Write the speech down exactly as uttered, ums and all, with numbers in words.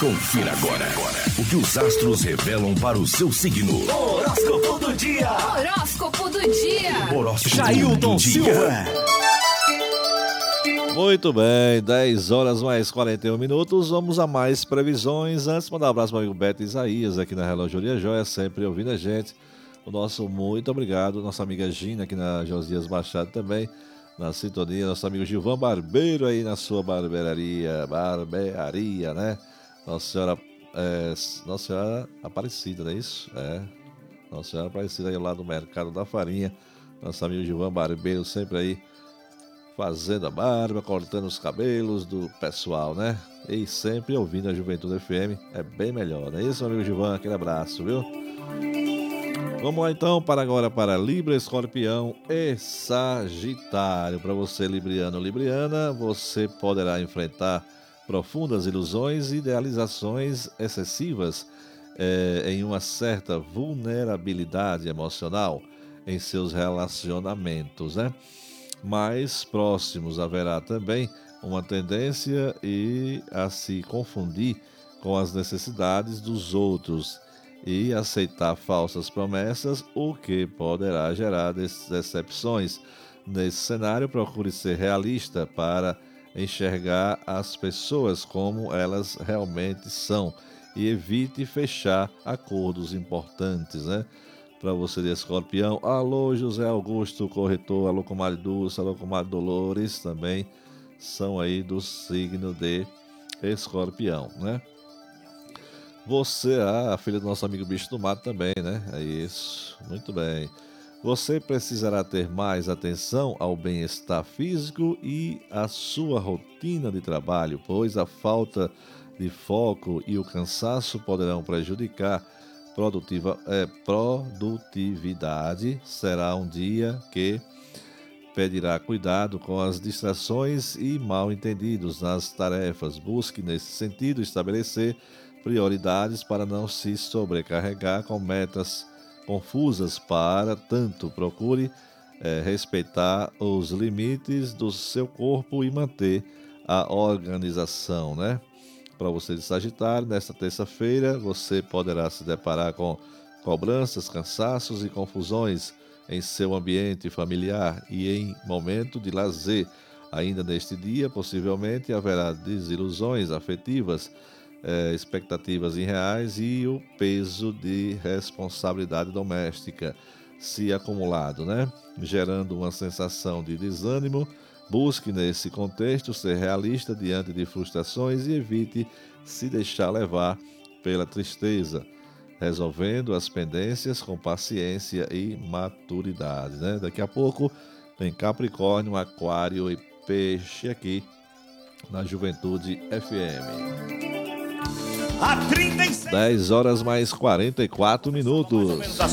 Confira agora o que os astros revelam para o seu signo. Horóscopo do dia. Horóscopo do dia. Horóscopo Jailton do dia. Silva. Muito bem, dez horas mais quarenta e um minutos. Vamos a mais previsões. Antes, mandar um abraço para o amigo Beto Isaías aqui na Relojoria Joia, sempre ouvindo a gente. O nosso muito obrigado. Nossa amiga Gina aqui na Josias Machado também, na sintonia. Nosso amigo Gilvan Barbeiro aí na sua barbearia, barbearia, né? Nossa Senhora, é, Nossa Senhora Aparecida, não é isso? É, Nossa Senhora Aparecida aí lá do Mercado da Farinha. Nosso amigo Gilvan Barbeiro sempre aí fazendo a barba, cortando os cabelos do pessoal, né? E sempre ouvindo a Juventude F M, é bem melhor, não é isso, amigo Gilvan? Aquele abraço, viu? Vamos lá então, para agora para Libra, Escorpião e Sagitário. Para você, Libriano, Libriana, você poderá enfrentar profundas ilusões e idealizações excessivas eh, em uma certa vulnerabilidade emocional em seus relacionamentos, né? Mais próximos haverá também uma tendência e a se confundir com as necessidades dos outros e aceitar falsas promessas, o que poderá gerar decepções. Nesse cenário, procure ser realista para enxergar as pessoas como elas realmente são e evite fechar acordos importantes, né? Para você de Escorpião, alô José Augusto, corretor, alô comadre Dulce, alô comadre Dolores, também são aí do signo de Escorpião, né? Você, a filha do nosso amigo Bicho do Mato também, né? É isso, muito bem. Você precisará ter mais atenção ao bem-estar físico e à sua rotina de trabalho, pois a falta de foco e o cansaço poderão prejudicar Produtiva, é, produtividade. Será um dia que pedirá cuidado com as distrações e mal-entendidos nas tarefas. Busque, nesse sentido, estabelecer prioridades para não se sobrecarregar com metas confusas. Para tanto, procure é, respeitar os limites do seu corpo e manter a organização, né? Para você de Sagitário, nesta terça-feira você poderá se deparar com cobranças, cansaços e confusões em seu ambiente familiar e em momento de lazer. Ainda neste dia, possivelmente haverá desilusões afetivas, eh, expectativas irreais e o peso de responsabilidade doméstica se acumulado, né? Gerando uma sensação de desânimo. Busque, nesse contexto, ser realista diante de frustrações e evite se deixar levar pela tristeza, resolvendo as pendências com paciência e maturidade, né? Daqui a pouco tem Capricórnio, Aquário e Peixe aqui na Juventude F M. A trinta e seis dez horas mais quarenta e quatro minutos.